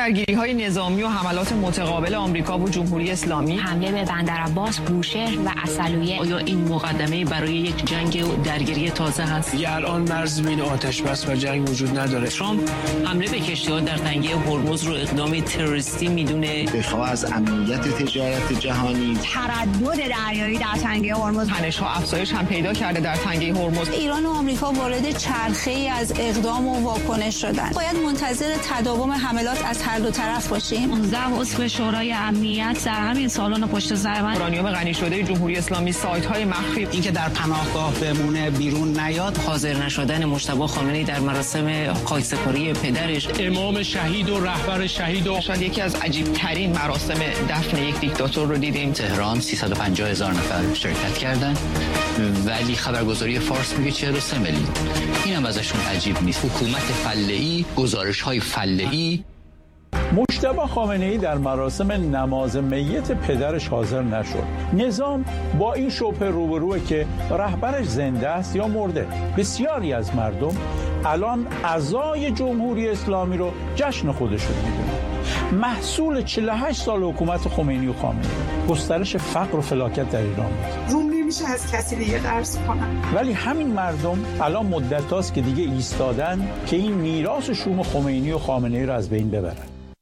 درگیری‌های نظامی و حملات متقابل آمریکا و جمهوری اسلامی، حمله به بندرعباس، بوشهر و عسلویه. آیا این مقدمه برای یک جنگ و درگیری تازه هست؟ دیگه الان مرز بین آتش بس و جنگ وجود نداره. ترامپ حمله به کشتی‌ها در تنگه هرمز رو اقدام تروریستی میدونه. دفاع از امنیت تجارت جهانی، تردد دریایی در تنگه هرمز، تنش‌ها افزایش هم پیدا کرده در تنگه هرمز. ایران و آمریکا وارد چرخه‌ای از اقدام و واکنش شدن. باید منتظر تداوم حملات از هر دو طرف باشیم. 19 عضو شورای امنیت در همین سالن پشت سر من. اورانیوم غنی شده جمهوری اسلامی، سایت‌های مخفی، اینکه در پناهگاه بمونه بیرون نیاد، حاضر نشدن مجتبی خامنه‌ای در مراسم خاکسپاری پدرش، امام شهید و رهبر شهید و شاید یکی از عجیب‌ترین مراسم دفن یک دیکتاتور رو دیدیم. تهران 350,000 نفر شرکت کردن، ولی خبرگزاری فارس میگه 43 میلیون. اینم ازشون عجیب نیست. حکومت فله‌ای، گزارش‌های فله‌ای. مجتبی خامنه‌ای در مراسم نماز میت پدرش حاضر نشد. نظام با این شبهه روبروه که رهبرش زنده است یا مرده. بسیاری از مردم الان عزای جمهوری اسلامی رو جشن خودشون میدونن. محصول 48 سال حکومت خمینی و خامنه‌ای، گسترش فقر و فلاکت در ایران بود. روم نمیشه از کسی دیگه درس کنن. ولی همین مردم الان مدت هاست که دیگه ایستادن که این میراث شوم خمینی و خامنه‌ای رو از بین ببرن.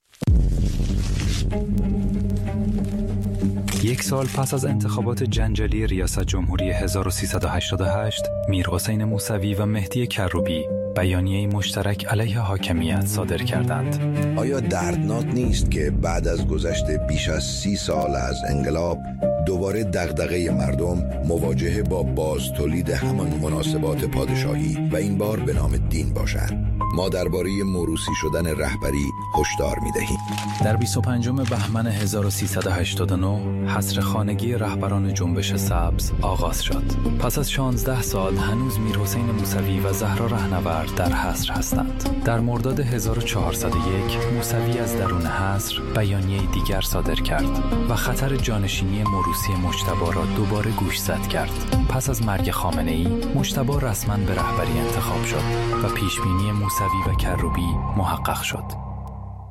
یک سال پس از انتخابات جنجالی ریاست جمهوری 1388، میرحسین موسوی و مهدی کروبی بیانیه مشترک علیه حاکمیت صادر کردند. آیا دردناک نیست که بعد از گذشت بیش از 30 سال از انقلاب دوباره دغدغه مردم مواجهه با بازتولید همان مناسبات پادشاهی و این بار به نام دین باشد؟ ما درباره موروثی شدن رهبری هشدار می‌دهیم. در 25 بهمن 1389 حصر خانگی رهبران جنبش سبز آغاز شد. پس از 16 سال هنوز میرحسین موسوی و زهرا رهنورد در حصر هستند. در مرداد 1401 موسوی از درون حصر بیانیه دیگر صادر کرد و خطر جانشینی موروثی مجتبی را دوباره گوشزد کرد. پس از مرگ خامنه‌ای، مجتبی رسما به رهبری انتخاب شد و پیشبینی موسوی و کروبی محقق شد.